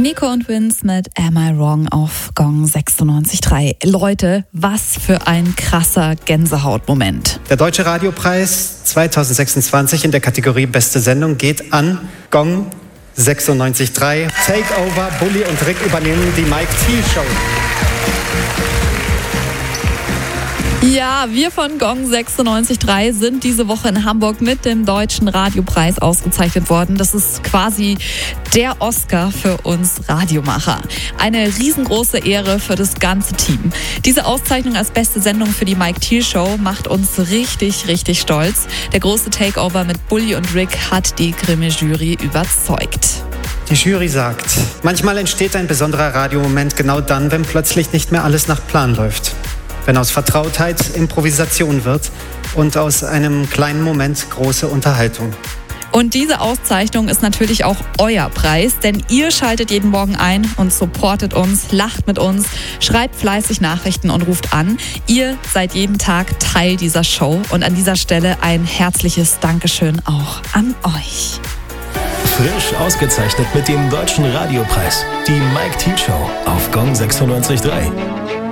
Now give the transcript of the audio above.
Nico und Vince mit Am I Wrong auf Gong 96.3. Leute, was für ein krasser Gänsehautmoment. Der Deutsche Radiopreis 2026 in der Kategorie Beste Sendung geht an Gong 96.3. Takeover, Bulli und Rick übernehmen die Mike Thiel Show. Ja, wir von Gong 96.3 sind diese Woche in Hamburg mit dem Deutschen Radiopreis ausgezeichnet worden. Das ist quasi der Oscar für uns Radiomacher. Eine riesengroße Ehre für das ganze Team. Diese Auszeichnung als beste Sendung für die Mike Thiel Show macht uns richtig, richtig stolz. Der große Takeover mit Bulli und Rick hat die Grimme-Jury überzeugt. Die Jury sagt, manchmal entsteht ein besonderer Radiomoment genau dann, wenn plötzlich nicht mehr alles nach Plan läuft. Wenn aus Vertrautheit Improvisation wird und aus einem kleinen Moment große Unterhaltung. Und diese Auszeichnung ist natürlich auch euer Preis, denn ihr schaltet jeden Morgen ein und supportet uns, lacht mit uns, schreibt fleißig Nachrichten und ruft an. Ihr seid jeden Tag Teil dieser Show und an dieser Stelle ein herzliches Dankeschön auch an euch. Frisch ausgezeichnet mit dem Deutschen Radiopreis. Die Mike Thiel Show auf Gong 96.3.